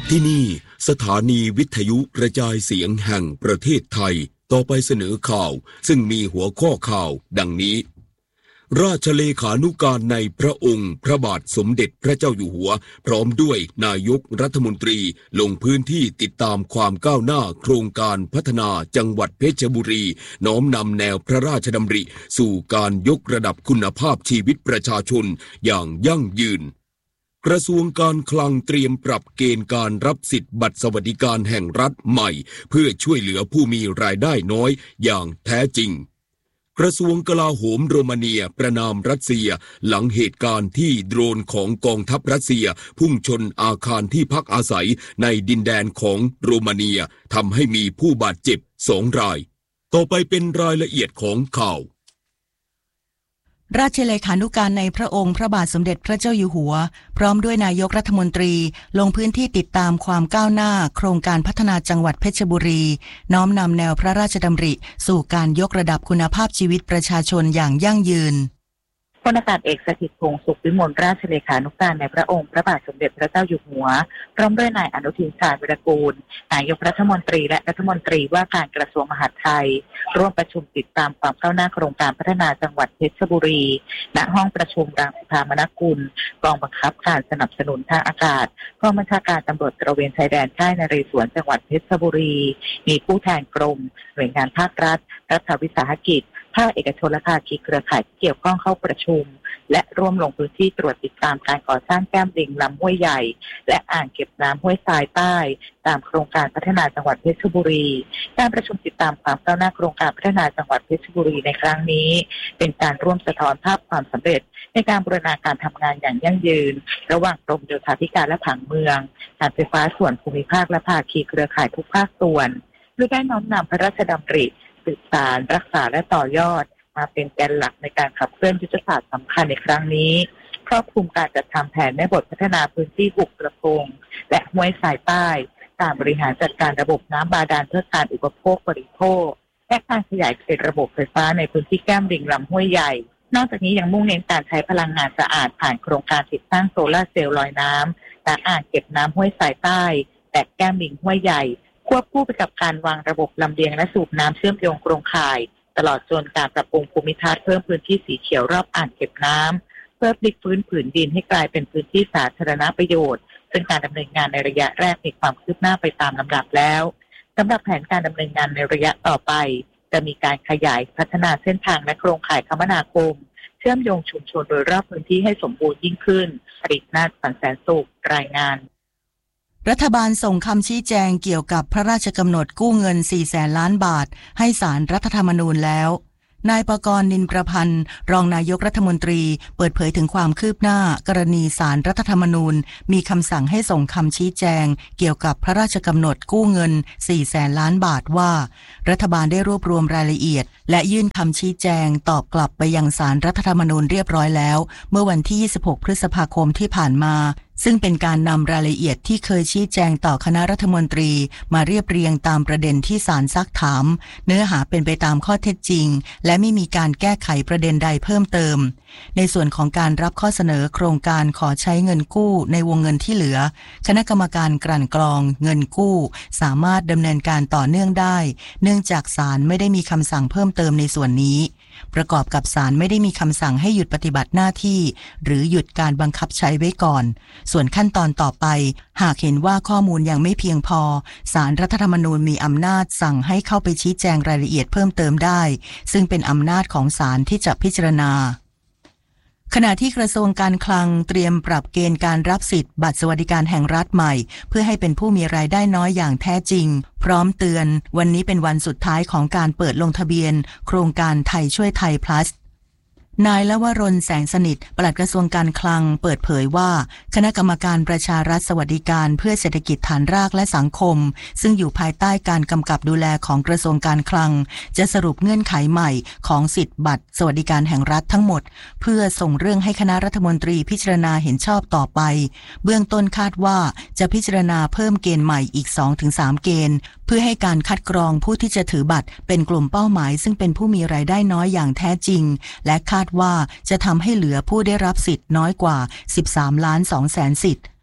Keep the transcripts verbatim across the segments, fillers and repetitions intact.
ที่นี่สถานีวิทยุกระจายเสียงแห่งประเทศไทยต่อไปเสนอข่าวซึ่งมีหัวข้อข่าวดังนี้ราชเลขานุการในพระองค์พระบาทสมเด็จพระเจ้าอยู่หัวพร้อมด้วยนายกรัฐมนตรีลงพื้นที่ติดตามความก้าวหน้าโครงการพัฒนาจังหวัดเพชรบุรีน้อมนำแนวพระราชดำริสู่การยกระดับคุณภาพชีวิตประชาชนอย่างยั่งยืนกระทรวงการคลังเตรียมปรับเกณฑ์การรับสิทธิบัตรสวัสดิการแห่งรัฐใหม่เพื่อช่วยเหลือผู้มีรายได้น้อยอย่างแท้จริงกระทรวงกลาโหมโรมาเนียประณามรัสเซียหลังเหตุการณ์ที่โดรนของกองทัพรัสเซียพุ่งชนอาคารที่พักอาศัยในดินแดนของโรมาเนียทำให้มีผู้บาดเจ็บสองรายต่อไปเป็นรายละเอียดของข่าวราชเลขานุการในพระองค์พระบาทสมเด็จพระเจ้าอยู่หัวพร้อมด้วยนายกรัฐมนตรีลงพื้นที่ติดตามความก้าวหน้าโครงการพัฒนาจังหวัดเพชรบุรีน้อมนำแนวพระราชดำริสู่การยกระดับคุณภาพชีวิตประชาชนอย่างยั่งยืนพลอากาศเอกสถิตพงษ์สุขวิมลราชเลขานุการในพระองค์พระบาทสมเด็จพระเจ้าอยู่หัวพร้อมด้วยนายอนุทินชาญวิรากูลนายกรัฐมนตรีและรัฐมนตรีว่าการกระทรวงมหาดไทยร่วมประชุมติดตามความก้าวหน้าโครงการพัฒนาจังหวัดเพชรบุรีณห้องประชุมรังสิพามนกุลกองบังคับการสนับสนุนทางอากาศกองบัญชาการตำรวจตระเวนชายแดนค่ายนเรศวรจังหวัดเพชรบุรีมีผู้แทนกรมหน่วยงานภาครัฐรัฐวิสาหกิจภาคเอกชนและภาคีเครือข่ายที่เกี่ยวข้องเข้าประชุมและร่วมลงพื้นที่ตรวจติดตามการก่อสร้างแก้มลิงลำห้วยใหญ่และอ่างเก็บน้ำห้วยทรายใต้ตามโครงการพัฒนาจังหวัดเพชรบุรีการประชุมติดตามความก้าวหน้าโครงการพัฒนาจังหวัดเพชรบุรีในครั้งนี้เป็นการร่วมสะท้อนภาพความสำเร็จในการบูรณาการทำงานอย่างยั่งยืนระหว่างกรมโยธาธิการและผังเมืองการไฟฟ้าส่วนภูมิภาคและภาคีเครือข่ายทุกภาคส่วนโดยได้น้อมนำพระราชดำริสืบสานรักษาและต่อยอดมาเป็นแกนหลักในการขับเคลื่อนยุทธศาสตร์สำคัญในครั้งนี้ครอบคลุมการจัดทำแผนแม่บทพัฒนาพื้นที่บุกกระพงและห้วยทรายใต้การบริหารจัดการระบบน้ำบาดาลเพื่อการอุปโภคบริโภคและการขยายเขตระบบไฟฟ้าในพื้นที่แก้มลิงลำห้วยใหญ่นอกจากนี้ยังมุ่งเน้นการใช้พลังงานสะอาดผ่านโครงการติดตั้งโซลาร์เซลล์ลอยน้ำและอ่างเก็บน้ำห้วยทรายใต้และแก้มลิงห้วยใหญ่ควบคู่ไปกับการวางระบบลำเลียงและสูบน้ำเชื่อมโยงโครงข่ายตลอดจนการปรับปรุงภูมิทัศน์เพิ่มพื้นที่สีเขียวรอบอ่างเก็บน้ำเพื่อพลิกฟื้นผืนดินให้กลายเป็นพื้นที่สาธารณประโยชน์ซึ่งการดำเนินงานในระยะแรกมีความคืบหน้าไปตามลำดับแล้วสำหรับแผนการดำเนินงานในระยะต่อไปจะมีการขยายพัฒนาเส้นทางและโครงข่ายคมนาคมเชื่อมโยงชุมชนโดยรอบพื้นที่ให้สมบูรณ์ยิ่งขึ้นปรินาถ สันแสนสุขรายงานรัฐบาลส่งคำชี้แจงเกี่ยวกับพระราชกำหนดกู้เงินสี่แสนล้านบาทให้ศาลรัฐธรรมนูญแล้วนายปกรณ์ นินประพันธ์รองนายกรัฐมนตรีเปิดเผยถึงความคืบหน้ากรณีศาลรัฐธรรมนูญมีคำสั่งให้ส่งคำชี้แจงเกี่ยวกับพระราชกำหนดกู้เงินสี่แสนล้านบาทว่ารัฐบาลได้รวบรวมรายละเอียดและยื่นคำชี้แจงตอบกลับไปยังศาลรัฐธรรมนูญเรียบร้อยแล้วเมื่อวันที่ยี่สิบหกพฤษภาคมที่ผ่านมาซึ่งเป็นการนำรายละเอียดที่เคยชี้แจงต่อคณะรัฐมนตรีมาเรียบเรียงตามประเด็นที่ศาลซักถามเนื้อหาเป็นไปตามข้อเท็จจริงและไม่มีการแก้ไขประเด็นใดเพิ่มเติมในส่วนของการรับข้อเสนอโครงการขอใช้เงินกู้ในวงเงินที่เหลือคณะกรรมการกลั่นกรองเงินกู้สามารถดำเนินการต่อเนื่องได้เนื่องจากศาลไม่ได้มีคำสั่งเพิ่มเติมในส่วนนี้ประกอบกับศาลไม่ได้มีคำสั่งให้หยุดปฏิบัติหน้าที่หรือหยุดการบังคับใช้ไว้ก่อนส่วนขั้นตอนต่อไปหากเห็นว่าข้อมูลยังไม่เพียงพอศาลรัฐธรรมนูญมีอำนาจสั่งให้เข้าไปชี้แจงรายละเอียดเพิ่มเติมได้ซึ่งเป็นอำนาจของศาลที่จะพิจารณาขณะที่กระทรวงการคลังเตรียมปรับเกณฑ์การรับสิทธิ์บัตรสวัสดิการแห่งรัฐใหม่เพื่อให้เป็นผู้มีรายได้น้อยอย่างแท้จริงพร้อมเตือนวันนี้เป็นวันสุดท้ายของการเปิดลงทะเบียนโครงการไทยช่วยไทย plusนายลวรนแสงสนิทปลัดกระทรวงการคลังเปิดเผยว่าคณะกรรมการประชารัฐสวัสดิการเพื่อเศรษฐกิจฐานรากและสังคมซึ่งอยู่ภายใต้การกำกับดูแลของกระทรวงการคลังจะสรุปเงื่อนไขใหม่ของสิทธิบัตรสวัสดิการแห่งรัฐทั้งหมดเพื่อส่งเรื่องให้คณะรัฐมนตรีพิจารณาเห็นชอบต่อไปเบื้องต้นคาดว่าจะพิจารณาเพิ่มเกณฑ์ใหม่อีก สองถึงสาม เกณฑ์เพื่อให้การคัดกรองผู้ที่จะถือบัตรเป็นกลุ่มเป้าหมายซึ่งเป็นผู้มีรายได้น้อยอย่างแท้จริงและคาดว่าจะทำให้เหลือผู้ได้รับสิทธิ์น้อยกว่าสิบสามล้านสองแสนสิทธิ์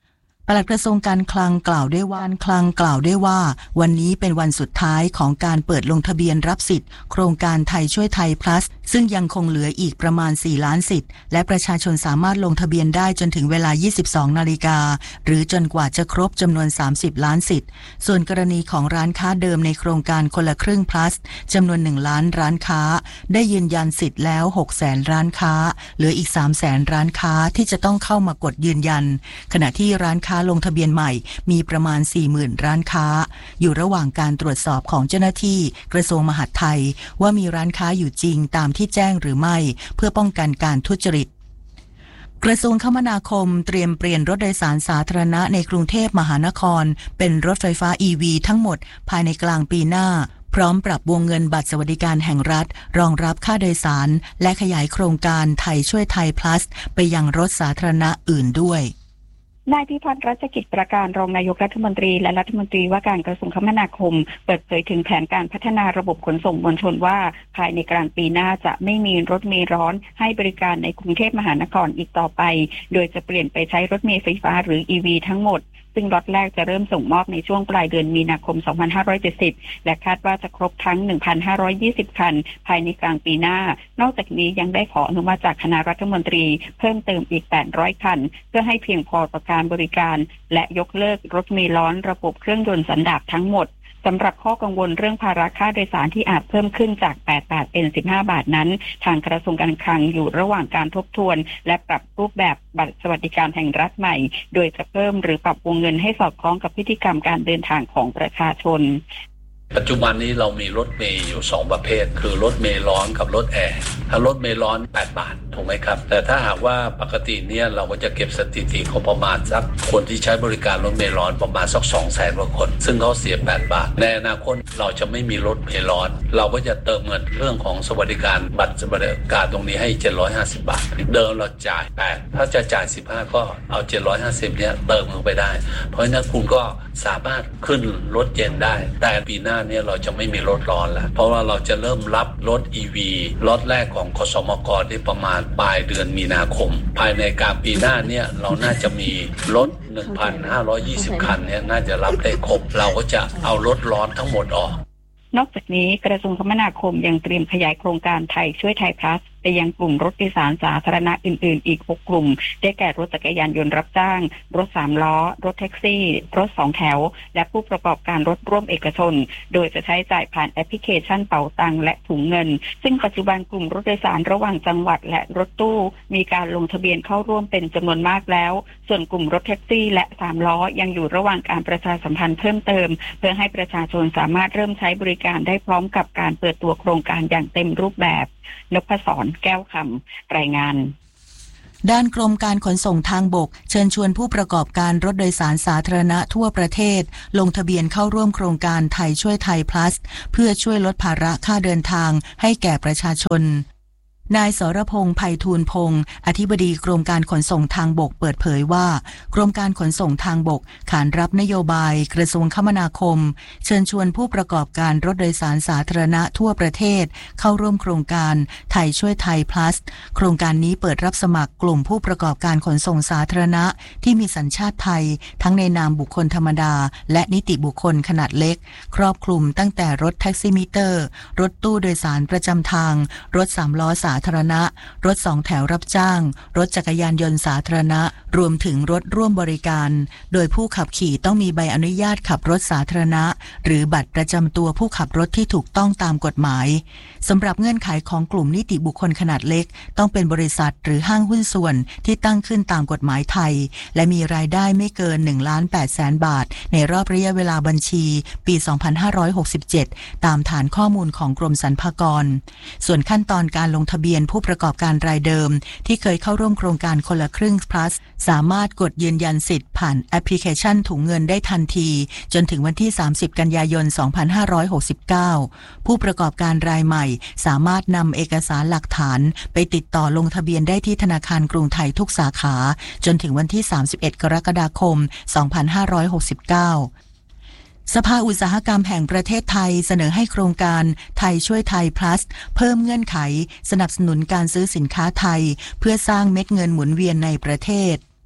ปลัดกระทรวงการคลังกล่าวด้วยว่าคลังกล่าวด้วยว่าวันนี้เป็นวันสุดท้ายของการเปิดลงทะเบียนรับสิทธิ์โครงการไทยช่วยไทย plus ซึ่งยังคงเหลืออีกประมาณสี่ล้านสิทธิ์และประชาชนสามารถลงทะเบียนได้จนถึงเวลา ยี่สิบสองนาฬิกาหรือจนกว่าจะครบจำนวนสามสิบล้านสิทธิ์ส่วนกรณีของร้านค้าเดิมในโครงการคนละครึ่ง plus จำนวนหนึ่งล้านร้านค้าได้ยืนยันสิทธิ์แล้วหกแสนร้านค้าเหลืออีกสามแสนร้านค้าที่จะต้องเข้ามากดยืนยันขณะที่ร้านค้าลงทะเบียนใหม่มีประมาณ สี่หมื่น ร้านค้าอยู่ระหว่างการตรวจสอบของเจ้าหน้าที่กระทรวงมหาดไทยว่ามีร้านค้าอยู่จริงตามที่แจ้งหรือไม่เพื่อป้องกันการทุจริตกระทรวงคมนาคมเตรียมเปลี่ยนรถโดยสารสาธารณะในกรุงเทพมหานครเป็นรถไฟฟ้า อี วี ทั้งหมดภายในกลางปีหน้าพร้อมปรับวงเงินบัตรสวัสดิการแห่งรัฐรองรับค่าโดยสารและขยายโครงการไทยช่วยไทย plus ไปยังรถสาธารณะอื่นด้วยนายพิพัฒน์รัชกิจประการรองนายกรัฐมนตรีและรัฐมนตรีว่าการกระทรวงคมนาคมเปิดเผยถึงแผนการพัฒนาระบบขนส่งมวลชนว่าภายในกลางปีหน้าจะไม่มีรถเมล์ร้อนให้บริการในกรุงเทพมหานครอีกต่อไปโดยจะเปลี่ยนไปใช้รถเมล์ไฟฟ้าหรือ อี วี ทั้งหมดซึ่งล็อตแรกจะเริ่มส่งมอบในช่วงปลายเดือนมีนาคมสองพันห้าร้อยเจ็ดสิบและคาดว่าจะครบทั้ง หนึ่งพันห้าร้อยยี่สิบ คันภายในกลางปีหน้านอกจากนี้ยังได้ขออนุมัติจากคณะรัฐมนตรีเพิ่มเติมอีกแปดร้อยคันเพื่อให้เพียงพอต่อการบริการและยกเลิกรถเมล์ร้อนระบบเครื่องยนต์สันดาปทั้งหมดสำหรับข้อกังวลเรื่องภาระค่าโดยสารที่อาจเพิ่มขึ้นจากแปดบาทเป็นสิบห้าบาทนั้นทางกระทรวงการคลังอยู่ระหว่างการทบทวนและปรับรูปแบบบัตรสวัสดิการแห่งรัฐใหม่โดยจะเพิ่มหรือปรับวงเงินให้สอดคล้องกับพฤติกรรมการเดินทางของประชาชนปัจจุบันนี้เรามีรถเมล์อยู่สองประเภทคือรถเมล์ร้อนกับรถแอร์ถ้ารถเมล์ร้อนแปดบาทถูกไหมครับแต่ถ้าหากว่าปกติเนี่ยเราก็จะเก็บสถิติของประมาณสักคนที่ใช้บริการรถเมล์ร้อนประมาณสัก สองแสน กว่าคนซึ่งเขาเสียแปดบาทในอนาคตเราจะไม่มีรถเมล์ร้อนเราก็จะเติมเงินเรื่องของสวัสดิการบัตรสวัสดิการตรงนี้ให้เจ็ดร้อยห้าสิบบาทเดิมเราจ่ายแปดถ้าจะจ่ายสิบห้าก็เอาเจ็ดร้อยห้าสิบเนี่ยเติมลงไปได้เพราะฉะนั้นคุณก็สามารถขึ้นรถเย็นได้แต่ปีหน้าเนี่ยเราจะไม่มีรถร้อนแล้วเพราะว่าเราจะเริ่มรับรถ อี วี รถแรกของคสมกที่ประมาณปลายเดือนมีนาคมภายในกลางปีหน้าเนี่ยเราน่าจะมีรถ หนึ่งพันห้าร้อยยี่สิบ คันเนี่ยน่าจะรับได้ครบเราก็จะเอารถร้อนทั้งหมดออกนอกจากนี้กระทรวงคมนาคมยังเตรียมขยายโครงการไทยช่วยไทย plus ไปยังกลุ่มรถโดยสารสาธารณะอื่นๆอีกหกกลุ่มได้แก่รถจักรยานยนต์รับจ้างรถสามล้อรถแท็กซี่รถสองแถวและผู้ประกอบการรถร่วมเอกชนโดยจะใช้จ่ายผ่านแอปพลิเคชันเป๋าตังและถุงเงินซึ่งปัจจุบันกลุ่มรถโดยสารระหว่างจังหวัดและรถตู้มีการลงทะเบียนเข้าร่วมเป็นจำนวนมากแล้วส่วนกลุ่มรถแท็กซี่และสามล้อยังอยู่ระหว่างการประชาสัมพันธ์เพิ่มเติมเพื่อให้ประชาชนสามารถเริ่มใช้บริการได้พร้อมกับการเปิดตัวโครงการอย่างเต็มรูปแบบนพศรแก้วคำรายงานด้านกรมการขนส่งทางบกเชิญชวนผู้ประกอบการรถโดยสารสาธารณะทั่วประเทศลงทะเบียนเข้าร่วมโครงการไทยช่วยไทย plus เพื่อช่วยลดภาระค่าเดินทางให้แก่ประชาชนนายสรพงษ์ไพฑูรย์พงษ์อธิบดีกรมการขนส่งทางบกเปิดเผยว่ากรมการขนส่งทางบกขานรับนโยบายกระทรวงคมนาคมเชิญชวนผู้ประกอบการรถโดยสารสาธารณะทั่วประเทศเข้าร่วมโครงการไทยช่วยไทย plus โครงการนี้เปิดรับสมัครกลุ่มผู้ประกอบการขนส่งสาธารณะที่มีสัญชาติไทยทั้งในนามบุคคลธรรมดาและนิติบุคคลขนาดเล็กครอบคลุมตั้งแต่รถแท็กซี่มิเตอร์รถตู้โดยสารประจำทางรถสามล้อสาธารณะรถสองแถวรับจ้างรถจักรยานยนต์สาธารณะรวมถึงรถร่วมบริการโดยผู้ขับขี่ต้องมีใบอนุญาตขับรถสาธารณะหรือบัตรประจำตัวผู้ขับรถที่ถูกต้องตามกฎหมายสำหรับเงื่อนไขของกลุ่มนิติบุคคลขนาดเล็กต้องเป็นบริษัทหรือห้างหุ้นส่วนที่ตั้งขึ้นตามกฎหมายไทยและมีรายได้ไม่เกิน หนึ่งล้านแปดแสน บาทในรอบระยะเวลาบัญชีปีสองพันห้าร้อยหกสิบเจ็ดตามฐานข้อมูลของกรมสรรพากรส่วนขั้นตอนการลงทะเบียนผู้ประกอบการรายเดิมที่เคยเข้าร่วมโครงการคนละครึ่ง plus สามารถกดยืนยันสิทธิ์ผ่านแอปพลิเคชันถุงเงินได้ทันทีจนถึงวันที่สามสิบกันยายนสองพันห้าร้อยหกสิบเก้าผู้ประกอบการรายใหม่สามารถนำเอกสารหลักฐานไปติดต่อลงทะเบียนได้ที่ธนาคารกรุงไทยทุกสาขาจนถึงวันที่สามสิบเอ็ดกรกฎาคมสองพันห้าร้อยหกสิบเก้าสภาอุตสาหกรรมแห่งประเทศไทยเสนอให้โครงการไทยช่วยไทย plus เพิ่มเงื่อนไขสนับสนุนการซื้อสินค้าไทยเพื่อสร้างเม็ดเงินหมุนเวียนในประเทศ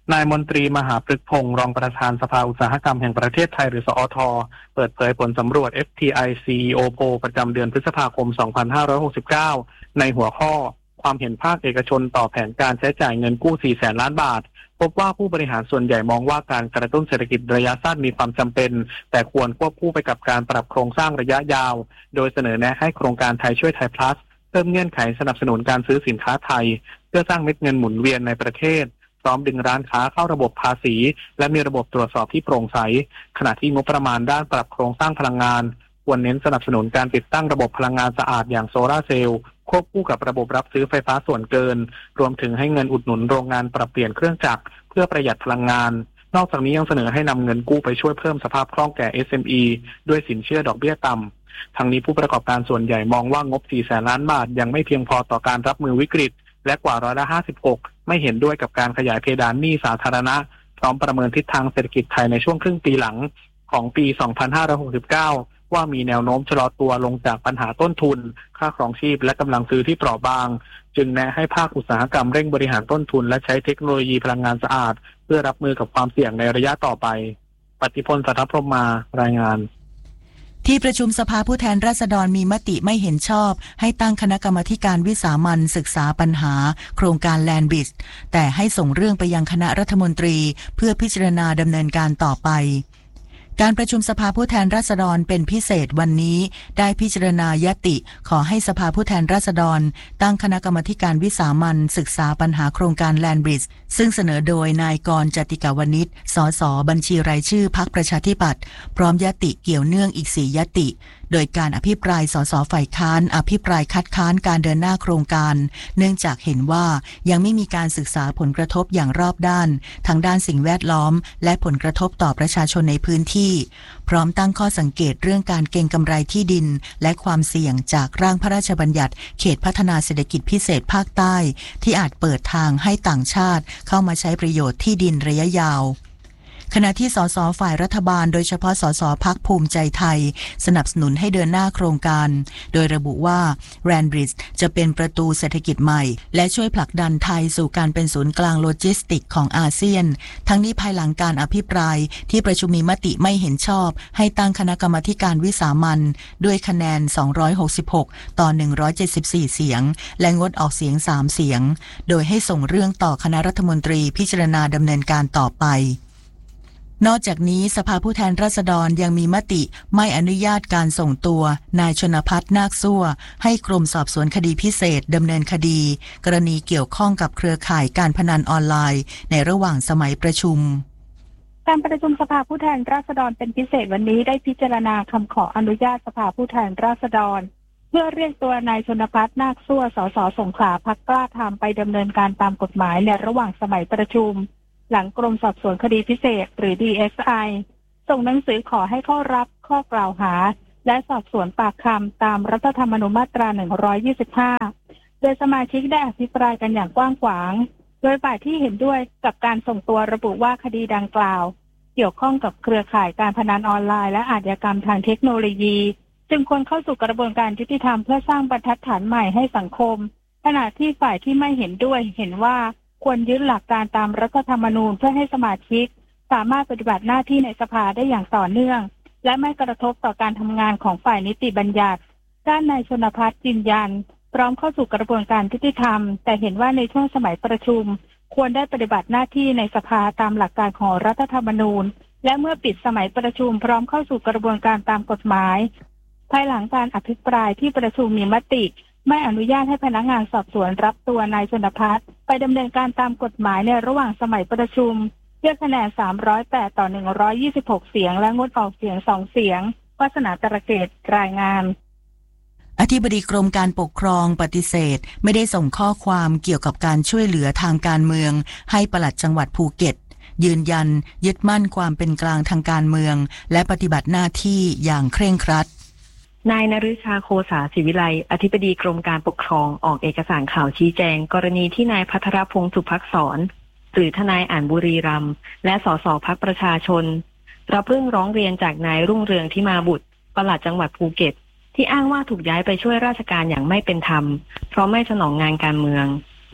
นายมนตรีมหาพฤกษ์พงษ์รองประธานสภาอุตสาหกรรมแห่งประเทศไทยหรือสอท.เปิดเผยผลสำรวจ เอฟ ที ไอ ซี อี โอ Poll ประจำเดือนพฤษภาคม สองพันห้าร้อยหกสิบเก้า ในหัวข้อความเห็นภาคเอกชนต่อแผนการใช้จ่ายเงินกู้ สี่แสน ล้านบาทพบว่าผู้บริหารส่วนใหญ่มองว่าการกระตุ้นเศรษฐกิจระยะสั้นมีความจำเป็นแต่ควรควบคู่ไปกับการปรับโครงสร้างระยะยาวโดยเสนอแนะให้โครงการไทยช่วยไทย plus เพิ่มเงื่อนไขสนับสนุนการซื้อสินค้าไทยเพื่อสร้างเม็ดเงินหมุนเวียนในประเทศพร้อมดึงร้านค้าเข้าระบบภาษีและมีระบบตรวจสอบที่โปร่งใสขณะที่งบประมาณด้านปรับโครงสร้างพลังงานควรเน้นสนับสนุนการติดตั้งระบบพลังงานสะอาดอย่างโซลาร์เซลล์ควบคู่กับระบบรับซื้อไฟฟ้าส่วนเกินรวมถึงให้เงินอุดหนุนโรงงานปรับเปลี่ยนเครื่องจักรเพื่อประหยัดพลังงานนอกจากนี้ยังเสนอให้นำเงินกู้ไปช่วยเพิ่มสภาพคล่องแก่ เอส เอ็ม อี ด้วยสินเชื่อดอกเบี้ยต่ำทั้งนี้ผู้ประกอบการส่วนใหญ่มองว่างบ สี่แสน ล้านบาทยังไม่เพียงพอต่อการรับมือวิกฤตและกว่าร้อยละห้าสิบหกไม่เห็นด้วยกับการขยายเพดานหนี้สาธารณะพร้อมประเมินทิศทางเศรษฐกิจไทยในช่วงครึ่งปีหลังของปี สองพันห้าร้อยหกสิบเก้า ว่ามีแนวโน้มชะลอตัวลงจากปัญหาต้นทุนค่าครองชีพและกำลังซื้อที่เปราะบางจึงแนะให้ภาคอุตสาหกรรมเร่งบริหารต้นทุนและใช้เทคโนโลยีพลังงานสะอาดเพื่อรับมือกับความเสี่ยงในระยะต่อไปปฏิพล สัทธพรหมารายงานที่ประชุมสภาผู้แทนราษฎรมีมติไม่เห็นชอบให้ตั้งคณะกรรมาการวิสามัญศึกษาปัญหาโครงการแลนด์บริดจ์แต่ให้ส่งเรื่องไปยังคณะรัฐมนตรีเพื่อพิจารณาดำเนินการต่อไปการประชุมสภาผู้แทนราษฎรเป็นพิเศษวันนี้ได้พิจารณายติขอให้สภาผู้แทนราษฎรตั้งคณะกรรมาการวิสามัญศึกษาปัญหาโครงการแลนด์บริดจ์ซึ่งเสนอโดยนายกรณ์ จติกาวนิช สสบัญชีรายชื่อพรรคประชาธิปัตย์พร้อมยติเกี่ยวเนื่องอีกสี่ยติโดยการอภิปรายสสฝ่ายค้านอภิปรายคัดค้านการเดินหน้าโครงการเนื่องจากเห็นว่ายังไม่มีการศึกษาผลกระทบอย่างรอบด้านทั้งด้านสิ่งแวดล้อมและผลกระทบต่อประชาชนในพื้นที่พร้อมตั้งข้อสังเกตเรื่องการเก็งกำไรที่ดินและความเสี่ยงจากร่างพระราชบัญญัติเขตพัฒนาเศรษฐกิจพิเศษภาคใต้ที่อาจเปิดทางให้ต่างชาติเข้ามาใช้ประโยชน์ที่ดินระยะยาวขณะที่สสฝ่ายรัฐบาลโดยเฉพาะสสพรรคภูมิใจไทยสนับสนุนให้เดินหน้าโครงการโดยระบุว่าแลนด์บริดจ์จะเป็นประตูเศรษฐกิจใหม่และช่วยผลักดันไทยสู่การเป็นศูนย์กลางโลจิสติกของอาเซียนทั้งนี้ภายหลังการอภิปรายที่ประชุมมีมติไม่เห็นชอบให้ตั้งคณะกรรมาการวิสามัญด้วยคะแนนสองร้อยหกสิบหกต่อหนึ่งร้อยเจ็ดสิบสี่เสียงและงดออกเสียงสามเสียงโดยให้ส่งเรื่องต่อคณะรัฐมนตรีพิจารณาดำเนินการต่อไปนอกจากนี้สภาผู้แทนราษฎรยังมีมติไม่อนุญาตการส่งตัวนายชนภัทรนาคซั่วให้กรมสอบสวนคดีพิเศษดำเนินคดีกรณีเกี่ยวข้องกับเครือข่ายการพนันออนไลน์ในระหว่างสมัยประชุมการประชุมสภาผู้แทนราษฎรเป็นพิเศษวันนี้ได้พิจารณาคำขออนุญาตสภาผู้แทนราษฎรเพื่อเรียกตัวนายชนภัทรนาคซั่วสสสงขลาพรรคกล้าธรรมไปดำเนินการตามกฎหมายในระหว่างสมัยประชุมหลังกรมสอบสวนคดีพิเศษหรือ ดี เอส ไอ ส่งหนังสือขอให้เข้ารับข้อกล่าวหาและสอบสวนปากคำตามรัฐธรรมนูญมาตราหนึ่งร้อยยี่สิบห้าโดยสมาชิกได้อภิปรายกันอย่างกว้างขวางโดยฝ่ายที่เห็นด้วยกับการส่งตัวระบุว่าคดีดังกล่าวเกี่ยวข้องกับเครือข่ายการพนันออนไลน์และอาชญากรรมทางเทคโนโลยีจึงควรเข้าสู่กระบวนการยุติธรรมเพื่อสร้างบรรทัดฐานใหม่ให้สังคมขณะที่ฝ่ายที่ไม่เห็นด้วยเห็นว่าควรยึดหลักการตามรัฐธรรมนูญเพื่อให้สมาชิกสามารถปฏิบัติหน้าที่ในสภาได้อย่างต่อเนื่องและไม่กระทบต่อการทำงานของฝ่ายนิติบัญญัติด้านนายชนภัทรยืนยันพร้อมเข้าสู่กระบวนการยุติธรรมแต่เห็นว่าในช่วงสมัยประชุมควรได้ปฏิบัติหน้าที่ในสภาตามหลักการของรัฐธรรมนูญและเมื่อปิดสมัยประชุมพร้อมเข้าสู่กระบวนการตามกฎหมายภายหลังการอภิปรายที่ประชุมมีมติไม่อนุญาตให้พนักงานสอบสวนรับตัวนายชนภัทรไปดำเนินการตามกฎหมายในระหว่างสมัยประชุมด้วยคะแนนสามร้อยแปดต่อหนึ่งร้อยยี่สิบหกเสียงและงดออกเสียงสองเสียงวาสนาตระเกตรายงานอธิบดีกรมการปกครองปฏิเสธไม่ได้ส่งข้อความเกี่ยวกับการช่วยเหลือทางการเมืองให้ปลัดจังหวัดภูเก็ตยืนยันยึดมั่นความเป็นกลางทางการเมืองและปฏิบัติหน้าที่อย่างเคร่งครัดนายนฤชาโคสาศิวิไลอธิบดีกรมการปกครองออกเอกสารข่าวชี้แจงกรณีที่นายภัทรพงษ์สุภักษรหรือทนายอ่านบุรีรัมย์และสสพรรคประชาชนรับเรื่องร้องเรียนจากนายรุ่งเรืองที่มาบุตรปลัดจังหวัดภูเก็ตที่อ้างว่าถูกย้ายไปช่วยราชการอย่างไม่เป็นธรรมเพราะไม่สนองงานการเมือง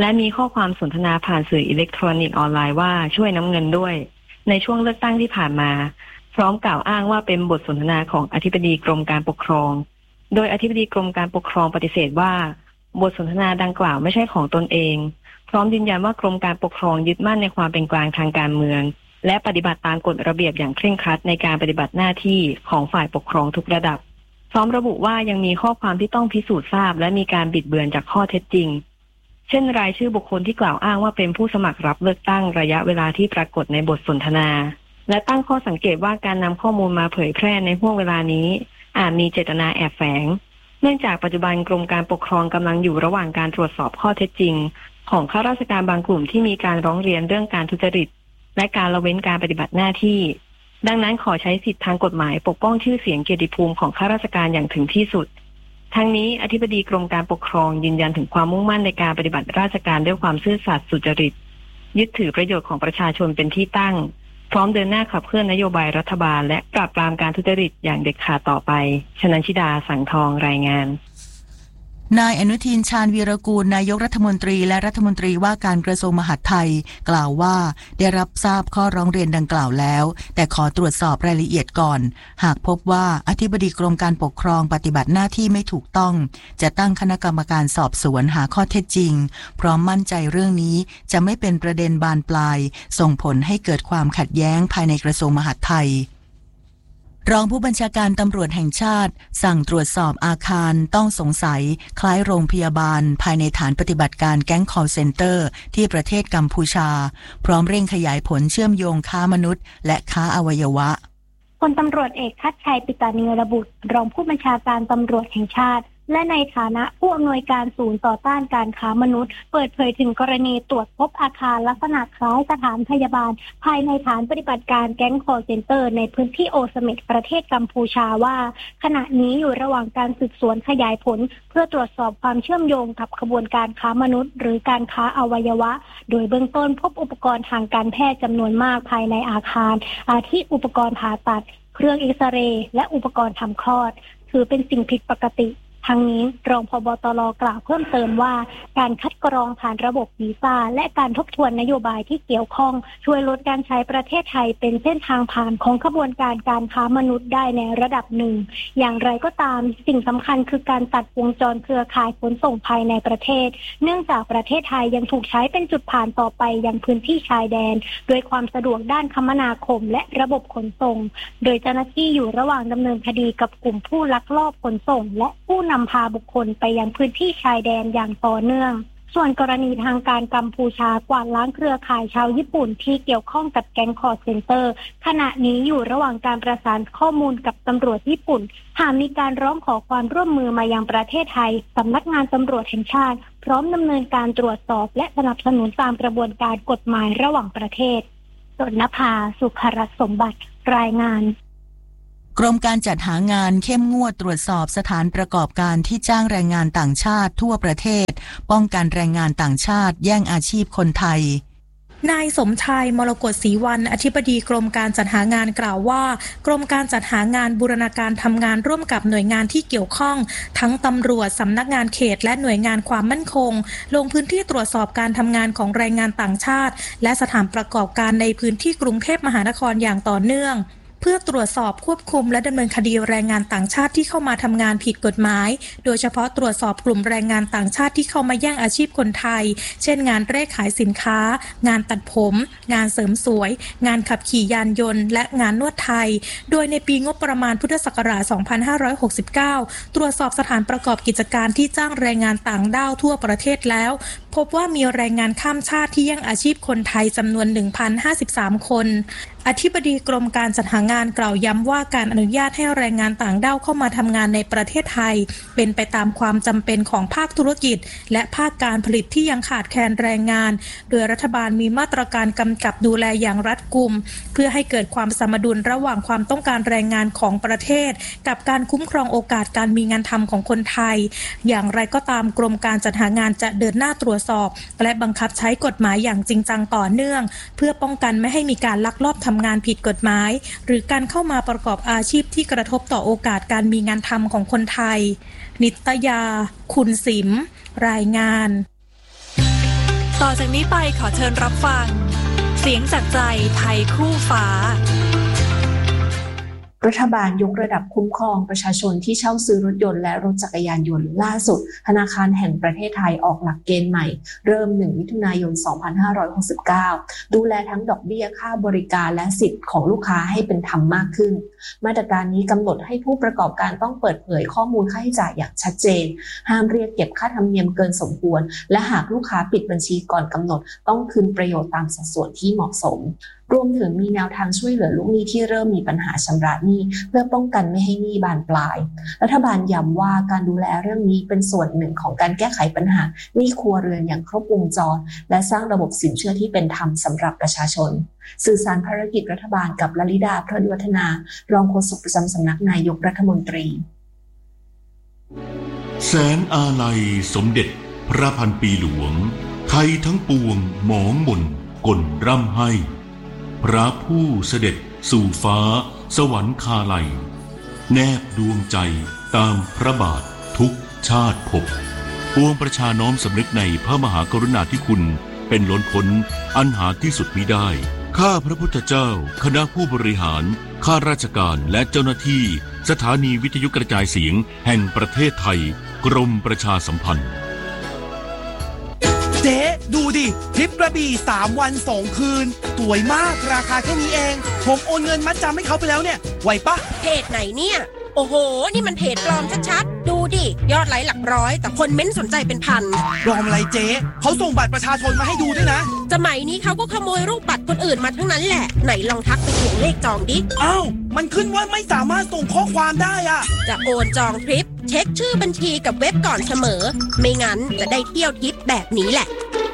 และมีข้อความสนทนาผ่านสื่ออิเล็กทรอนิกส์ออนไลน์ว่าช่วยน้ำเงินด้วยในช่วงเลือกตั้งที่ผ่านมาพร้อมกล่าวอ้างว่าเป็นบทสนทนาของอธิบดีกรมการปกครองโดยอธิบดีกรมการปกครองปฏิเสธว่าบทสนทนาดังกล่าวไม่ใช่ของตนเองพร้อมยืนยันว่ากรมการปกครองยึดมั่นในความเป็นกลางทางการเมืองและปฏิบัติตามกฎระเบียบอย่างเคร่งครัดในการปฏิบัติหน้าที่ของฝ่ายปกครองทุกระดับพร้อมระบุว่ายังมีข้อความที่ต้องพิสูจน์ทราบและมีการบิดเบือนจากข้อเท็จจริงเช่นรายชื่อบุคคลที่กล่าวอ้างว่าเป็นผู้สมัครรับเลือกตั้งระยะเวลาที่ปรากฏในบทสนทนาและตั้งข้อสังเกตว่าการนำข้อมูลมาเผยแพร่ในห่วงเวลานี้อาจมีเจตนาแอบแฝงเนื่องจากปัจจุบันกรมการปกครองกำลังอยู่ระหว่างการตรวจสอบข้อเท็จจริงของข้าราชการบางกลุ่มที่มีการร้องเรียนเรื่องการทุจริตและการละเว้นการปฏิบัติหน้าที่ดังนั้นขอใช้สิทธิทางกฎหมายปกป้องชื่อเสียงเกียรติภูมิของข้าราชการอย่างถึงที่สุดทั้งนี้อธิบดีกรมการปกครองยืนยันถึงความมุ่งมั่นในการปฏิบัติราชการด้วยความซื่อสัตย์สุจริตยึดถือประโยชน์ของประชาชนเป็นที่ตั้งพร้อมเดินหน้าขับเคลื่อนนโยบายรัฐบาลและปราบปรามการทุจริตอย่างเด็ดขาดต่อไปชนันชิดาสังทองรายงานนายอนุทินชาญวีรกูลนายกรัฐมนตรีและรัฐมนตรีว่าการกระทรวงมหาดไทยกล่าวว่าได้รับทราบข้อร้องเรียนดังกล่าวแล้วแต่ขอตรวจสอบรายละเอียดก่อนหากพบว่าอธิบดีกรมการปกครองปฏิบัติหน้าที่ไม่ถูกต้องจะตั้งคณะกรรมการสอบสวนหาข้อเท็จจริงพร้อมมั่นใจเรื่องนี้จะไม่เป็นประเด็นบานปลายส่งผลให้เกิดความขัดแย้งภายในกระทรวงมหาดไทยรองผู้บัญชาการตำรวจแห่งชาติสั่งตรวจสอบอาคารต้องสงสัยคล้ายโรงพยาบาลภายในฐานปฏิบัติการแก๊ง call center ที่ประเทศกัมพูชาพร้อมเร่งขยายผลเชื่อมโยงค้ามนุษย์และค้าอวัยวะพลตำรวจเอกทัชชัยปิตานิรบุตรรองผู้บัญชาการตำรวจแห่งชาติและในฐานะผู้อำนวยการศูนย์ต่อต้านการค้ามนุษย์เปิดเผยถึงกรณีตรวจพบอาคารลักษณะคล้ายสถานพยาบาลภายในฐานปฏิบัติการแก๊ง call center ในพื้นที่โอสเม็ดประเทศกัมพูชาว่าขณะนี้อยู่ระหว่างการสืบสวนขยายผลเพื่อตรวจสอบความเชื่อมโยงกับขบวนการค้ามนุษย์หรือการค้าอวัยวะโดยเบื้องต้นพบอุปกรณ์ทางการแพทย์จำนวนมากภายในอาคารอาทิอุปกรณ์ผ่าตัดเครื่องเอ็กซเรย์และอุปกรณ์ทำคลอดถือเป็นสิ่งผิดปกติทั้งนี้รองผบ.ตร.กล่าวเพิ่มเติมว่าการคัดกรองผ่านระบบวีซ่าและการทบทวนนโยบายที่เกี่ยวข้องช่วยลดการใช้ประเทศไทยเป็นเส้นทางผ่านของขบวนการการค้ามนุษย์ได้ในระดับหนึ่งอย่างไรก็ตามสิ่งสำคัญคือการตัดวงจรเครือข่ายขนส่งภายในประเทศเนื่องจากประเทศไทยยังถูกใช้เป็นจุดผ่านต่อไปยังพื้นที่ชายแดนโดยความสะดวกด้านคมนาคมและระบบขนส่งโดยเจ้าหน้าที่อยู่ระหว่างดำเนินคดีกับกลุ่มผู้ลักลอบขนส่งและผู้นำพาบุคคลไปยังพื้นที่ชายแดนอย่างต่อเนื่องส่วนกรณีทางการกัมพูชากวาดล้างเครือข่ายชาวญี่ปุ่นที่เกี่ยวข้องกับแก๊ง call center ขณะนี้อยู่ระหว่างการประสานข้อมูลกับตำรวจญี่ปุ่นหากมีการร้องขอความร่วมมือมายังประเทศไทยสำนักงานตำรวจแห่งชาติพร้อมดำเนินการตรวจสอบและสนับสนุนตามกระบวนการกฎหมายระหว่างประเทศสนภาสุขรัตน์สมบัติรายงานกรมการจัดหางานเข้มงวดตรวจสอบสถานประกอบการที่จ้างแรงงานต่างชาติทั่วประเทศป้องกันแรงงานต่างชาติแย่งอาชีพคนไทยนายสมชายมรกตศรีวรรณอธิบดีกรมการจัดหางานกล่าวว่ากรมการจัดหางานบูรณาการทำงานร่วมกับหน่วยงานที่เกี่ยวข้องทั้งตำรวจสำนักงานเขตและหน่วยงานความมั่นคงลงพื้นที่ตรวจสอบการทำงานของแรงงานต่างชาติและสถานประกอบการในพื้นที่กรุงเทพมหานครอย่างต่อเนื่องเพื่อตรวจสอบควบคุมและดำเนินคดีแรงงานต่างชาติที่เข้ามาทำงานผิดกฎหมายโดยเฉพาะตรวจสอบกลุ่มแรงงานต่างชาติที่เข้ามาแย่งอาชีพคนไทยเช่นงานเร่ขายสินค้างานตัดผมงานเสริมสวยงานขับขี่ยานยนต์และงานนวดไทยโดยในปีงบประมาณพุทธศักราชสองพันห้าร้อยหกสิบเก้าตรวจสอบสถานประกอบกิจการที่จ้างแรงงานต่างด้าวทั่วประเทศแล้วพบว่ามีแรงงานข้ามชาติที่แย่งอาชีพคนไทยจำนวน หนึ่งพันห้าสิบสาม คนอธิบดีกรมการจัดหางานกล่าวย้ำว่าการอนุญาตให้แรงงานต่างด้าวเข้ามาทำงานในประเทศไทยเป็นไปตามความจำเป็นของภาคธุรกิจและภาคการผลิตที่ยังขาดแคลนแรงงานโดยรัฐบาลมีมาตรการกำกับดูแลอย่างรัดกุมเพื่อให้เกิดความสมดุลระหว่างความต้องการแรงงานของประเทศกับการคุ้มครองโอกาสการมีงานทำของคนไทยอย่างไรก็ตามกรมการจัดหางานจะเดินหน้าตรวจสอบและบังคับใช้กฎหมายอย่างจริงจังต่อเนื่องเพื่อป้องกันไม่ให้มีการลักลอบทำงานผิดกฎหมายหรือการเข้ามาประกอบอาชีพที่กระทบต่อโอกาสการมีงานทำของคนไทยนิตยาคุณสิมรายงานต่อจากนี้ไปขอเชิญรับฟังเสียงจากใจไทยคู่ฟ้ารัฐบาลยกระดับคุ้มครองประชาชนที่เช่าซื้อรถยนต์และรถจักรยานยนต์ล่าสุดธนาคารแห่งประเทศไทยออกหลักเกณฑ์ใหม่เริ่มหนึ่งมิถุนายนสองพันห้าร้อยหกสิบเก้าดูแลทั้งดอกเบี้ยค่าบริการและสิทธิ์ของลูกค้าให้เป็นธรรมมากขึ้นมาตรการนี้กำหนดให้ผู้ประกอบการต้องเปิดเผยข้อมูลค่าใช้จ่ายอย่างชัดเจนห้ามเรียกเก็บค่าธรรมเนียมเกินสมควรและหากลูกค้าปิดบัญชีก่อนกำหนดต้องคืนประโยชน์ตามสัดส่วนที่เหมาะสมรวมถึงมีแนวทางช่วยเหลือลูกหนี้ที่เริ่มมีปัญหาชำระหนี้เพื่อป้องกันไม่ให้หนี้บานปลายรัฐบาลย้ำว่าการดูแลเรื่องนี้เป็นส่วนหนึ่งของการแก้ไขปัญหาหนี้ครัวเรือนอย่างครบวงจรและสร้างระบบสินเชื่อที่เป็นธรรมสำหรับประชาชนสื่อสารภารกิจรัฐบาลกับลลิดาพระดิวัฒนารองโฆษกประจำสำนักนายกรัฐมนตรีแสนอาลัยสมเด็จพระพันปีหลวงไทยทั้งปวงหมองหม่นก่นร่ำให้พระผู้เสด็จสู่ฟ้าสวรรคาลัยแนบดวงใจตามพระบาททุกชาติภพปวงประชาน้อมสำนึกในพระมหากรุณาธิคุณเป็นล้นพ้นอันหาที่สุดมิได้ข้าพระพุทธเจ้าคณะผู้บริหารข้าราชการและเจ้าหน้าที่สถานีวิทยุกระจายเสียงแห่งประเทศไทยกรมประชาสัมพันธ์เจ๊ดูดิทริปกระบี่สามวันสองคืนสวยมากราคาแค่นี้เองผมโอนเงินมัดจำให้เขาไปแล้วเนี่ยไหวปะเพจไหนเนี่ยโอ้โหนี่มันเพจปลอมชัดๆดูดิยอดไลค์หลักร้อยแต่คนเม้นสนใจเป็นพันปลอมอะไรเจ๊เขาส่งบัตรประชาชนมาให้ดูด้วยนะสมัยนี้เขาก็ขโมยรูปบัตรคนอื่นมาทั้งนั้นแหละไหนลองทักไปทวงเลขจองดิอ้าวมันขึ้นว่าไม่สามารถส่งข้อความได้อะจะโอนจองทริปเช็คชื่อบัญชีกับเว็บก่อนเสมอไม่งั้นจะได้เที่ยวทริปแบบนี้แหละ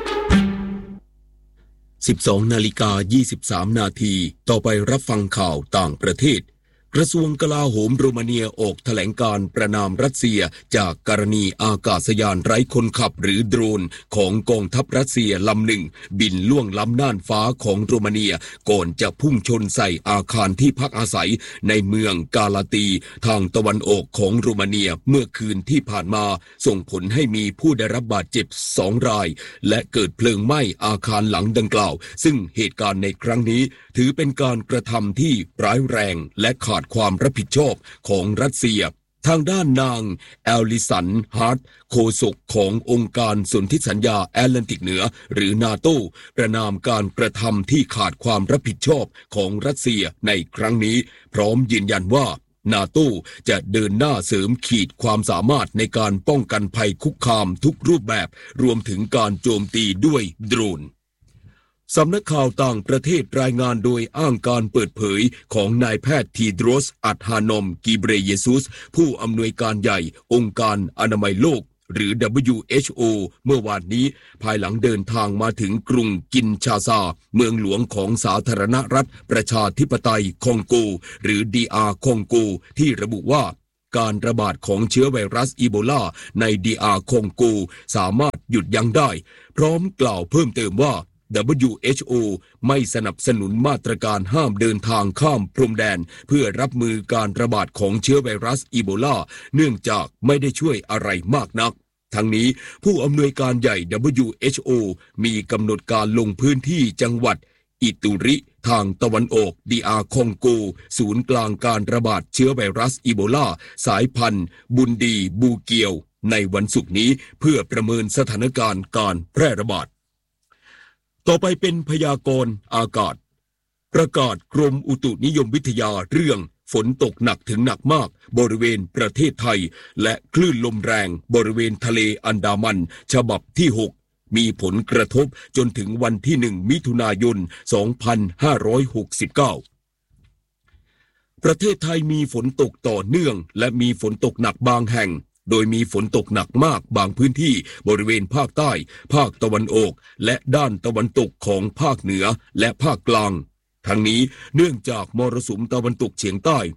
สิบสองนาฬิกายี่สิบสามนาทีต่อไปรับฟังข่าวต่างประเทศกระทรวงกลาโหมโรมาเนียออกแถลงการประนามรัสเซียจากกรณีอากาศยานไร้คนขับหรือโดรนของกองทัพรัสเซียลำหนึ่งบินล่วงล้ำน่านฟ้าของโรมาเนียก่อนจะพุ่งชนใส่อาคารที่พักอาศัยในเมืองกาลาตีทางตะวันออกของโรมาเนียเมื่อคืนที่ผ่านมาส่งผลให้มีผู้ได้รับบาดเจ็บสองรายและเกิดเพลิงไหม้อาคารหลังดังกล่าวซึ่งเหตุการณ์ในครั้งนี้ถือเป็นการกระทำที่ร้ายแรงและขาดความรับผิดชอบของรัสเซียทางด้านนางแอลลิสันฮาร์ทโฆษกขององค์การสนธิสัญญาแอตแลนติกเหนือหรือนาโต้ประนามการกระทำที่ขาดความรับผิดชอบของรัสเซียในครั้งนี้พร้อมยืนยันว่านาโต้จะเดินหน้าเสริมขีดความสามารถในการป้องกันภัยคุกคามทุกรูปแบบรวมถึงการโจมตีด้วยโดรนสำนักข่าวต่างประเทศรายงานโดยอ้างการเปิดเผยของนายแพทย์ทีโดรส อัธานอม กิเบรเยซุสผู้อำนวยการใหญ่องค์การอนามัยโลกหรือ ดับเบิลยู เอช โอ เมื่อวานนี้ภายหลังเดินทางมาถึงกรุงกินชาซาเมืองหลวงของสาธารณรัฐประชาธิปไตยคองโกหรือ ดี อาร์ คองโกที่ระบุว่าการระบาดของเชื้อไวรัสอีโบลาใน ดี อาร์ คองโกสามารถหยุดยั้งได้พร้อมกล่าวเพิ่มเติมว่าดับเบิลยู เอช โอ ไม่สนับสนุนมาตรการห้ามเดินทางข้ามพรมแดนเพื่อรับมือการระบาดของเชื้อไวรัสอีโบลาเนื่องจากไม่ได้ช่วยอะไรมากนักทั้งนี้ผู้อำนวยการใหญ่ ดับเบิลยู เอช โอ มีกำหนดการลงพื้นที่จังหวัดอิตุริทางตะวันออก ดี อาร์ คองโกศูนย์กลางการระบาดเชื้อไวรัสอีโบลาสายพันธุ์บุนดีบูเกียวในวันศุกร์นี้เพื่อประเมินสถานการณ์การแพร่ระบาดต่อไปเป็นพยากรณ์อากาศประกาศกรมอุตุนิยมวิทยาเรื่องฝนตกหนักถึงหนักมากบริเวณประเทศไทยและคลื่นลมแรงบริเวณทะเลอันดามันฉบับที่หกมีผลกระทบจนถึงวันที่หนึ่งมิถุนายนสองพันห้าร้อยหกสิบเก้าประเทศไทยมีฝนตกต่อเนื่องและมีฝนตกหนักบางแห่งโดยมีฝนตกหนักมากบางพื้นที่บริเวณภาคใต้ภาคตะวันออกและด้านตะวันตกของภาคเหนือและภาคกลางทั้งนี้เนื่องจากมรสุมตะวันตกเฉียงใต้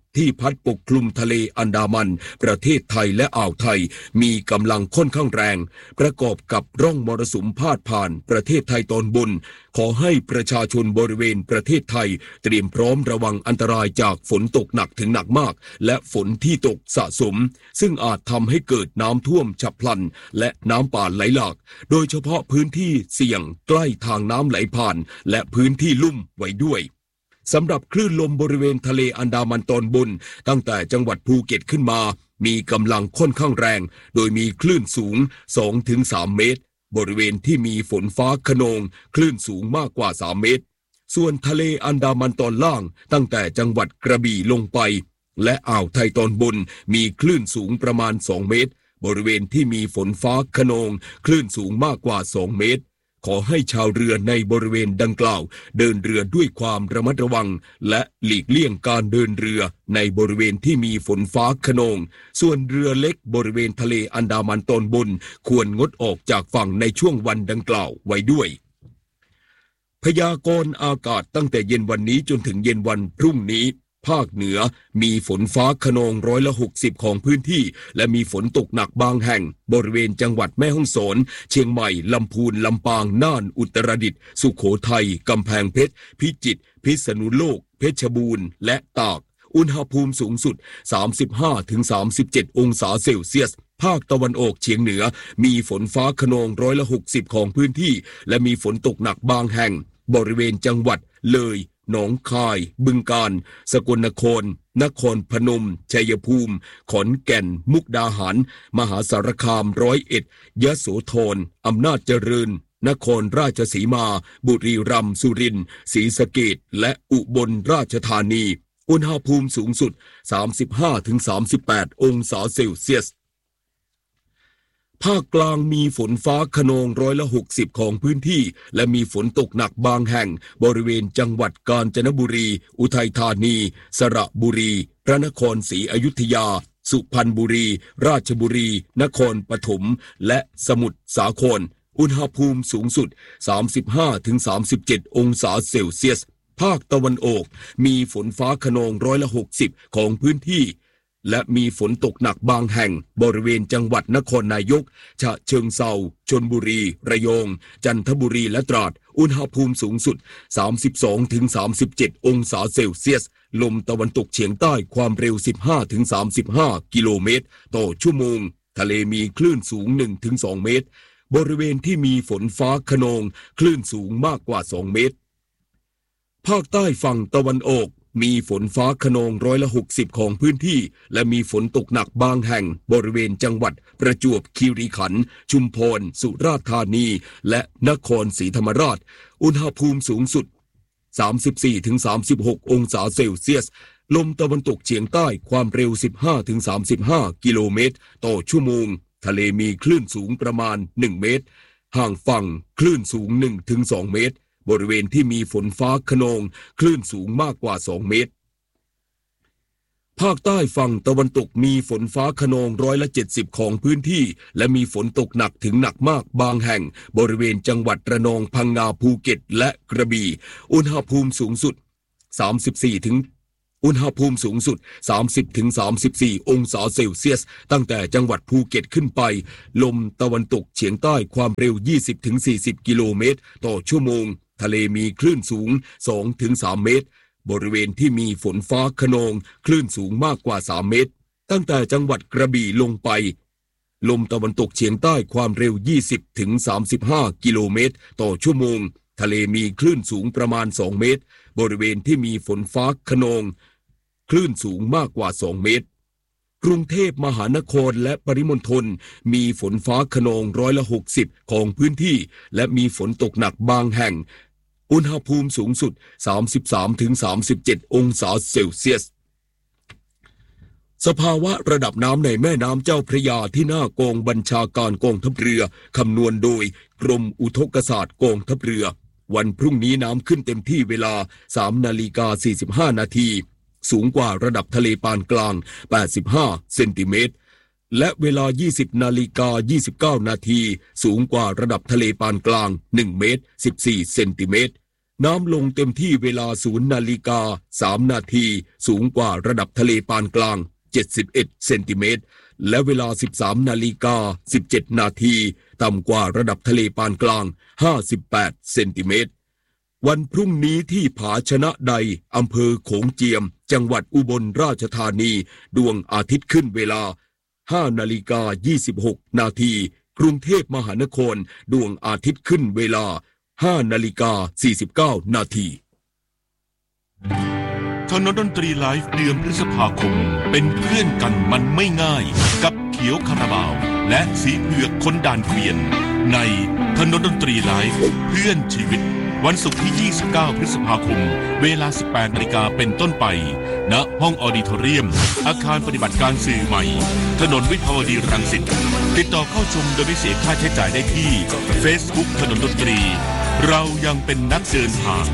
ที่พัดปกคลุมทะเลอันดามันประเทศไทยและอ่าวไทยมีกำลังค่อนข้างแรงประกอบกับร่องมรสุมพาดผ่านประเทศไทยตอนบนขอให้ประชาชนบริเวณประเทศไทยเตรียมพร้อมระวังอันตรายจากฝนตกหนักถึงหนักมากและฝนที่ตกสะสมซึ่งอาจทำให้เกิดน้ำท่วมฉับพลันและน้ำป่าไหลหลากโดยเฉพาะพื้นที่เสี่ยงใกล้ทางน้ำไหลผ่านและพื้นที่ลุ่มไว้ด้วยสำหรับคลื่นลมบริเวณทะเลอันดามันตอนบนตั้งแต่จังหวัดภูเก็ตขึ้นมามีกำลังค่อนข้างแรงโดยมีคลื่นสูง สองถึงสาม เมตรบริเวณที่มีฝนฟ้าคะนองคลื่นสูงมากกว่าสามเมตรส่วนทะเลอันดามันตอนล่างตั้งแต่จังหวัดกระบี่ลงไปและอ่าวไทยตอนบนมีคลื่นสูงประมาณสองเมตรบริเวณที่มีฝนฟ้าคะนองคลื่นสูงมากกว่าสองเมตรขอให้ชาวเรือในบริเวณดังกล่าวเดินเรือด้วยความระมัดระวังและหลีกเลี่ยงการเดินเรือในบริเวณที่มีฝนฟ้าคะนองส่วนเรือเล็กบริเวณทะเลอันดามันตอนบนควรงดออกจากฝั่งในช่วงวันดังกล่าวไว้ด้วยพยากรณ์อากาศตั้งแต่เย็นวันนี้จนถึงเย็นวันพรุ่งนี้ภาคเหนือมีฝนฟ้าคะนองร้อยละหกสิบของพื้นที่และมีฝนตกหนักบางแห่งบริเวณจังหวัดแม่ฮ่องสอนเชียงใหม่ลำพูนลำปางน่านอุตรดิตถ์สุโขทัยกำแพงเพชรพิจิตรพิษณุโลกเพชรบูรณ์และตากอุณหภูมิสูงสุด สามสิบห้าถึงสามสิบเจ็ด องศาเซลเซียสภาคตะวันออกเฉียงเหนือมีฝนฟ้าคะนองร้อยละหกสิบของพื้นที่และมีฝนตกหนักบางแห่งบริเวณจังหวัดเลยหนองคายบึงกาฬสกลนครนครพนมชัยภูมิขอนแก่นมุกดาหารมหาสารคามร้อยเอ็ดยโสธรอำนาจเจริญนครราชสีมาบุรีรัมย์สุรินทร์ศรีสะเกษและอุบลราชธานีอุณหภูมิสูงสุด สามสิบห้าถึงสามสิบแปด องศาเซลเซียสภาคกลางมีฝนฟ้าคะนองร้อยละหกสิบของพื้นที่และมีฝนตกหนักบางแห่งบริเวณจังหวัดกาญจนบุรีอุทัยธานีสระบุรีพระนครศรีอยุธยาสุพรรณบุรีราชบุรีนครปฐมและสมุทรสาครอุณหภูมิสูงสุด สามสิบห้าถึงสามสิบเจ็ด องศาเซลเซียสภาคตะวันออกมีฝนฟ้าคะนองร้อยละหกสิบของพื้นที่และมีฝนตกหนักบางแห่งบริเวณจังหวัดนครนายกฉะเชิงเทราชลบุรีระยองจันทบุรีและตราดอุณหภูมิสูงสุด สามสิบสองถึงสามสิบเจ็ด องศาเซลเซียสลมตะวันตกเฉียงใต้ความเร็ว สิบห้าถึงสามสิบห้า กิโลเมตรต่อชั่วโมงทะเลมีคลื่นสูง หนึ่งถึงสอง เมตรบริเวณที่มีฝนฟ้าคะนองคลื่นสูงมากกว่าสองเมตรภาคใต้ฝั่งตะวันออกมีฝนฟ้าคะนองร้อยละหกสิบของพื้นที่และมีฝนตกหนักบางแห่งบริเวณจังหวัดประจวบคีรีขันธ์ชุมพรสุราษฎร์ธานีและนครศรีธรรมราชอุณหภูมิสูงสุด สามสิบสี่ถึงสามสิบหก องศาเซลเซียสลมตะวันตกเฉียงใต้ความเร็ว สิบห้าถึงสามสิบห้า กิโลเมตรต่อชั่วโมงทะเลมีคลื่นสูงประมาณหนึ่งเมตรห่างฝั่งคลื่นสูง หนึ่งถึงสอง เมตรบริเวณที่มีฝนฟ้าคะนองคลื่นสูงมากกว่าสองเมตรภาคใต้ฝั่งตะวันตกมีฝนฟ้าคะนองร้อยละเจ็ดสิบของพื้นที่และมีฝนตกหนักถึงหนักมากบางแห่งบริเวณจังหวัดระนองพังงาภูเก็ตและกระบี่อุณหภูมิสูงสุดสามสิบสี่ถึงอุณหภูมิสูงสุด สามสิบถึงสามสิบสี่ องศาเซลเซียสตั้งแต่จังหวัดภูเก็ตขึ้นไปลมตะวันตกเฉียงใต้ความเร็ว ยี่สิบถึงสี่สิบ กิโลเมตรต่อชั่วโมงทะเลมีคลื่นสูง สองถึงสาม เมตรบริเวณที่มีฝนฟ้าคะนองคลื่นสูงมากกว่าสามเมตรตั้งแต่จังหวัดกระบี่ลงไปลมตะวันตกเฉียงใต้ความเร็ว ยี่สิบถึงสามสิบห้า กิโลเมตรต่อชั่วโมงทะเลมีคลื่นสูงประมาณสองเมตรบริเวณที่มีฝนฟ้าคะนองคลื่นสูงมากกว่าสองเมตรกรุงเทพมหานครและปริมณฑลมีฝนฟ้าคะนองร้อยละหกสิบของพื้นที่และมีฝนตกหนักบางแห่งอุณหภูมิสูงสุด สามสิบสามถึงสามสิบเจ็ด องศาเซลเซียสสภาวะระดับน้ำในแม่น้ำเจ้าพระยาที่หน้ากองบัญชาการกองทัพเรือคำนวณโดยกรมอุทกศาสตร์กองทัพเรือวันพรุ่งนี้น้ำขึ้นเต็มที่เวลา สามนาฬิกาสี่สิบห้า นาทีสูงกว่าระดับทะเลปานกลางแปดสิบห้าเซนติเมตรและเวลา ยี่สิบนาฬิกายี่สิบเก้า นาทีสูงกว่าระดับทะเลปานกลางหนึ่งเมตรสิบสี่เซนติเมตรน้ำลงเต็มที่เวลาศูนย์นาฬิกาสามนาทีสูงกว่าระดับทะเลปานกลางเจ็ดสิบเอ็ดเซนติเมตรและเวลาสิบสามนาฬิกาสิบเจ็ดนาทีต่ำกว่าระดับทะเลปานกลางห้าสิบแปดเซนติเมตรวันพรุ่งนี้ที่ผาชนะใดอำเภอโขงเจียมจังหวัดอุบลราชธานีดวงอาทิตย์ขึ้นเวลาห้านาฬิกายี่สิบหกนาทีกรุงเทพมหานครดวงอาทิตย์ขึ้นเวลาห้านาฬิกาสี่สิบเก้านาทีถนนดนตรีไลฟ์เดือนพฤษภาคมเป็นเพื่อนกันมันไม่ง่ายกับเขียวคาราบาวและสีเผือกคนด่านเกวียนในถนนดนตรีไลฟ์เพื่อนชีวิตวันศุกร์ที่ยี่สิบเก้าพฤษภาคมเวลาสิบแปดนาฬิกาเป็นต้นไปณห้องออดิทอเรียมอาคารปฏิบัติการสื่อใหม่ถนนวิภาวดีรังสิตติดต่อเข้าชมโดยไม่เสียค่าใช้จ่ายได้ที่ Facebook ถนนดนตรีเรายังเป็นนักเดินทาง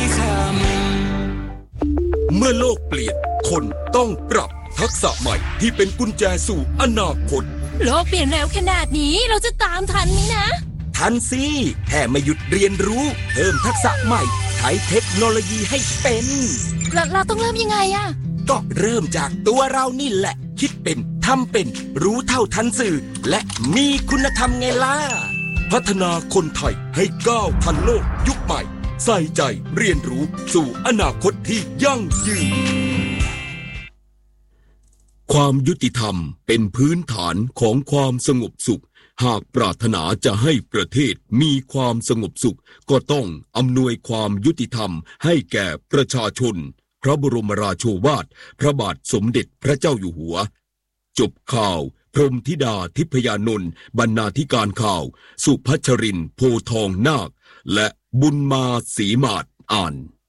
เมื่อโลกเปลี่ยนคนต้องปรับทักษะใหม่ที่เป็นกุญแจสู่อนาคตโลกเปลี่ยนเร็วขนาดนี้เราจะตามทันไหมนะทันสิแค่ไม่หยุดเรียนรู้เพิ่มทักษะใหม่ใช้เทคโนโลยีให้เป็นเราเราต้องเริ่มยังไงอะก็เริ่มจากตัวเรานี่แหละคิดเป็นทำเป็นรู้เท่าทันสื่อและมีคุณธรรมไงล่ะพัฒนาคนไทยให้ก้าวทันโลกยุคใหม่ใส่ใจเรียนรู้สู่อนาคตที่ยั่งยืนความยุติธรรมเป็นพื้นฐานของความสงบสุขหากปรารถนาจะให้ประเทศมีความสงบสุขก็ต้องอำนวยความยุติธรรมให้แก่ประชาชนพระบรมราโชวาทพระบาทสมเด็จพระเจ้าอยู่หัวจบข่าวพรหมธิดาทิพยานนท์บรรณาธิการข่าวสุพัชรินทร์โพทองนาคและบุญมาศรีมาศอ่าน